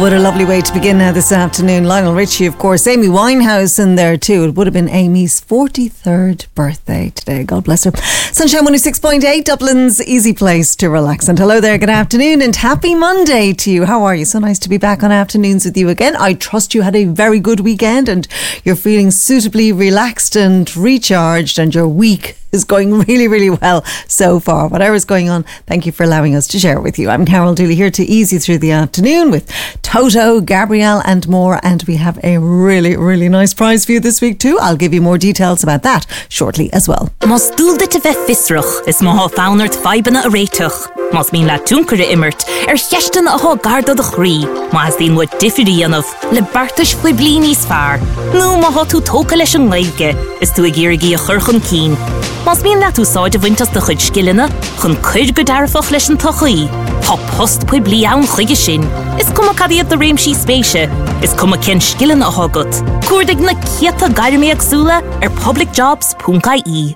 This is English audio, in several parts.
what a lovely way to begin now this afternoon. Lionel Richie, of course, Amy Winehouse in there too. It would have been Amy's 43rd birthday today. God bless her. Sunshine 106.8, Dublin's easy place to relax. And hello there, good afternoon and happy Monday to you. How are you? So nice to be back on afternoons with you again. I trust you had a very good weekend and you're feeling suitably relaxed and recharged, and your week is going really, really well so far. Whatever's going on, thank you for allowing us to share it with you. I'm Carol Dooley here to ease you through the afternoon with Toto, Gabrielle and more, and we have a really, really nice prize for you this week too. I'll give you more details about that shortly as well. Mas dúlda te bheith fisrach is má fáunart feibena a réitach. Mas mín le túncare immert cheistan a garda de chrí. Mas dín wat diffirí anaf le bartas fwy blini sfar. Nu má tú tóca leis an leige is tú a gírigi a churchan cín. Mas mín le tú sáid a vintas de chud skillina chun chuid go darfach leis an tochaí. Hop post pwy bli awn chuige sin. Is cum a cadiad de réimsí spéise. Is cum a ken skillin a hogot. Cuirdig na cieta gairmi agsúla publicjobs.ie.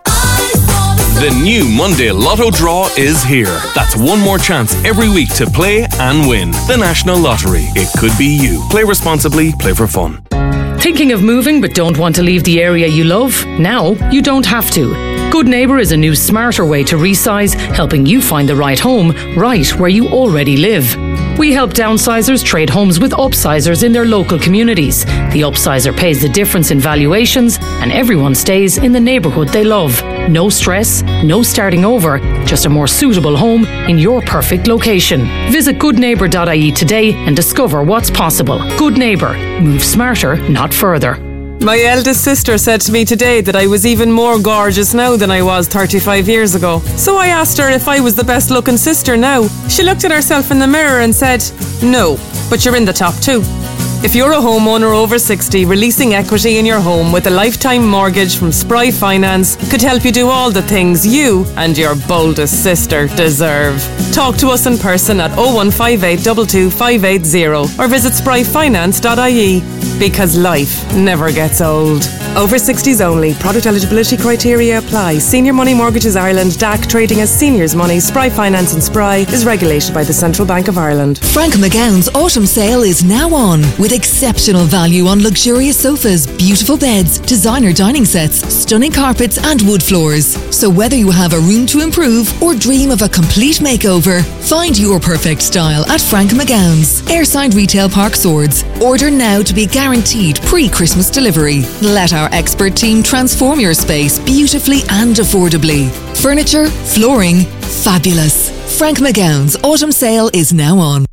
The new Monday Lotto draw is here. That's one more chance every week to play and win. The National Lottery. It could be you. Play responsibly, play for fun. Thinking of moving but don't want to leave the area you love? Now you don't have to. Good Neighbour is a new smarter way to resize, helping you find the right home right where you already live. We help downsizers trade homes with upsizers in their local communities. The upsizer pays the difference in valuations and everyone stays in the neighbourhood they love. No stress, no starting over, just a more suitable home in your perfect location. Visit goodneighbour.ie today and discover what's possible. Good Neighbour. Move smarter, not further. My eldest sister said to me today that I was even more gorgeous now than I was 35 years ago. So I asked her if I was the best looking sister now. She looked at herself in the mirror and said, "No, but you're in the top two." If you're a homeowner over 60, releasing equity in your home with a lifetime mortgage from Spry Finance could help you do all the things you and your boldest sister deserve. Talk to us in person at 0158 22 580 or visit spryfinance.ie, because life never gets old. Over 60s only. Product eligibility criteria apply. Senior Money Mortgages Ireland, DAC, trading as Seniors Money, Spry Finance and Spry is regulated by the Central Bank of Ireland. Frank McGowan's autumn sale is now on, with exceptional value on luxurious sofas, beautiful beds, designer dining sets, stunning carpets and wood floors. So whether you have a room to improve or dream of a complete makeover, find your perfect style at Frank McGowan's. Airside Retail Park Swords. Order now to be guaranteed pre-Christmas delivery. Let our expert team transform your space beautifully and affordably. Furniture, flooring, fabulous. Frank McGowan's autumn sale is now on.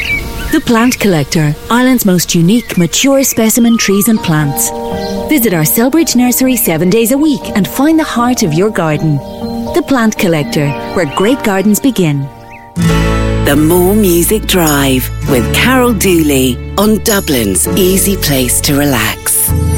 The Plant Collector, Ireland's most unique, mature specimen trees and plants. Visit our Selbridge nursery 7 days a week and find the heart of your garden. The Plant Collector, where great gardens begin. The More Music Drive with Carol Dooley on Dublin's easy place to relax.